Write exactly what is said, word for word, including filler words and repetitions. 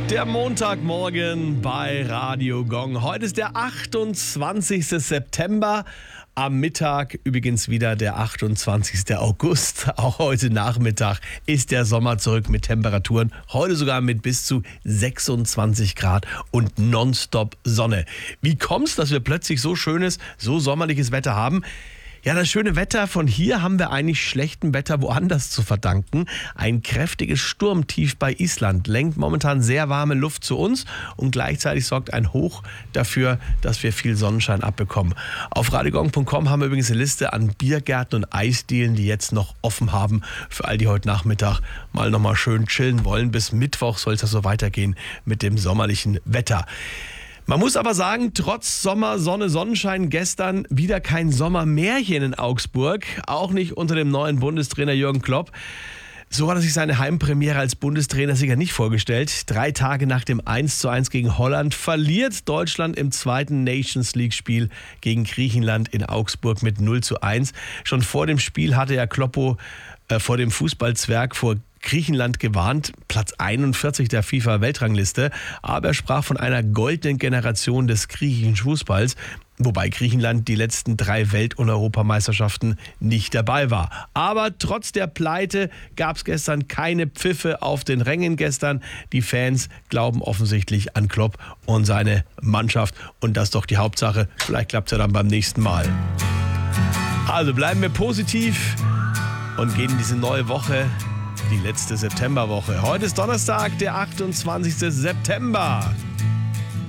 Der Montagmorgen bei Radio Gong. Heute ist der achtundzwanzigste September. Am Mittag übrigens wieder der achtundzwanzigste August. Auch heute Nachmittag ist der Sommer zurück mit Temperaturen. Heute sogar mit bis zu sechsundzwanzig Grad und nonstop Sonne. Wie kommt's, dass wir plötzlich so schönes, so sommerliches Wetter haben? Ja, das schöne Wetter von hier haben wir eigentlich schlechtem Wetter woanders zu verdanken. Ein kräftiges Sturmtief bei Island lenkt momentan sehr warme Luft zu uns und gleichzeitig sorgt ein Hoch dafür, dass wir viel Sonnenschein abbekommen. Auf radiogong punkt com haben wir übrigens eine Liste an Biergärten und Eisdielen, die jetzt noch offen haben, für all die heute Nachmittag mal nochmal schön chillen wollen. Bis Mittwoch soll es ja so weitergehen mit dem sommerlichen Wetter. Man muss aber sagen, trotz Sommer, Sonne, Sonnenschein gestern wieder kein Sommermärchen in Augsburg. Auch nicht unter dem neuen Bundestrainer Jürgen Klopp. So hat er sich seine Heimpremiere als Bundestrainer sicher nicht vorgestellt. Drei Tage nach dem eins zu eins gegen Holland verliert Deutschland im zweiten Nations League-Spiel gegen Griechenland in Augsburg mit null zu eins. Schon vor dem Spiel hatte ja Kloppo äh, vor dem Fußballzwerg vor Griechenland gewarnt, Platz einundvierzig der FIFA-Weltrangliste, aber er sprach von einer goldenen Generation des griechischen Fußballs, wobei Griechenland die letzten drei Welt- und Europameisterschaften nicht dabei war. Aber trotz der Pleite gab es gestern keine Pfiffe auf den Rängen gestern. Die Fans glauben offensichtlich an Klopp und seine Mannschaft und das ist doch die Hauptsache. Vielleicht klappt es ja dann beim nächsten Mal. Also bleiben wir positiv und gehen in diese neue Woche. Die letzte Septemberwoche. Heute ist Donnerstag, der achtundzwanzigste September.